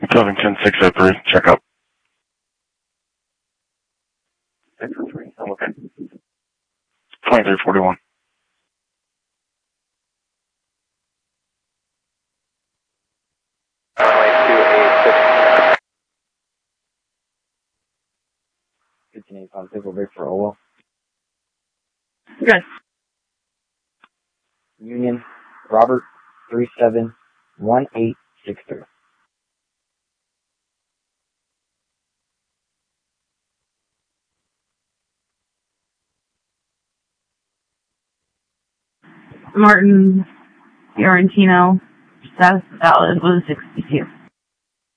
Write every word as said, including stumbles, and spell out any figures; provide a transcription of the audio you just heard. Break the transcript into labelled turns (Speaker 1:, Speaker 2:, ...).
Speaker 1: Covington six oh three, check up.
Speaker 2: six oh three, I'm okay.
Speaker 1: twenty-three forty-one.
Speaker 2: fifteen eighty-five, Pickle Vic for Ola.
Speaker 3: Okay.
Speaker 2: Union, Robert, three seven one eight six three.
Speaker 3: Martin Fiorentino, status valid was sixty-two.